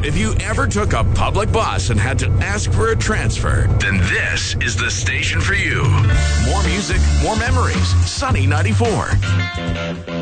If you ever took a public bus and had to ask for a transfer, then this is the station for you. More music, more memories. Sunny 94.